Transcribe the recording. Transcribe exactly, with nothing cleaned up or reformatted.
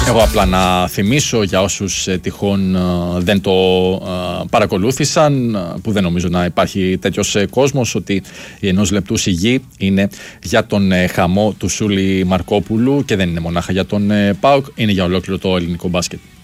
Εγώ απλά να θυμίσω για όσους ε, τυχόν ε, δεν το ε, παρακολούθησαν, ε, που δεν νομίζω να υπάρχει τέτοιος ε, κόσμος, ότι η ενός λεπτού σιγή είναι για τον ε, χαμό του Σούλη Μαρκόπουλου και δεν είναι μονάχα για τον ε, ΠΑΟΚ, είναι για ολόκληρο το ελληνικό μπάσκετ.